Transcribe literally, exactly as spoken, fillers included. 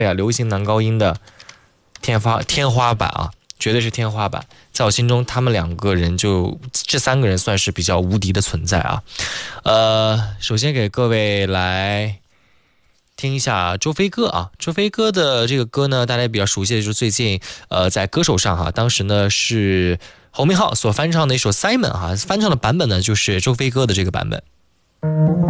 哎呀，流行男高音的天花天花板啊，绝对是天花板。在我心中，他们两个人就这三个人算是比较无敌的存在啊。呃，首先给各位来听一下周飞歌啊，周飞歌的这个歌呢，大家比较熟悉的就是最近呃在歌手上哈，当时呢是侯明昊所翻唱的一首 Simon 哈，翻唱的版本呢就是周飞歌的这个版本。